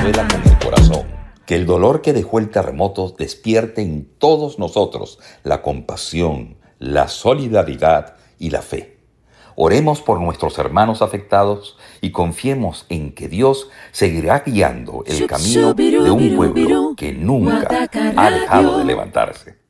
Venezuela con el corazón. Que el dolor que dejó el terremoto despierte en todos nosotros la compasión, la solidaridad y la fe. Oremos por nuestros hermanos afectados y confiemos en que Dios seguirá guiando el camino de un pueblo que nunca ha dejado de levantarse.